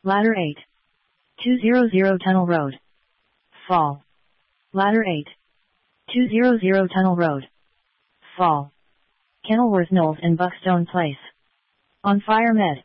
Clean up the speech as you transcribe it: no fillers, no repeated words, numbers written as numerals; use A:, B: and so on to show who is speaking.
A: Ladder 8. 200 Tunnel Road. Fall. Ladder 8. 200 Tunnel Road. Fall. Kenilworth Knowles and Buckstone Place. On Fire Med.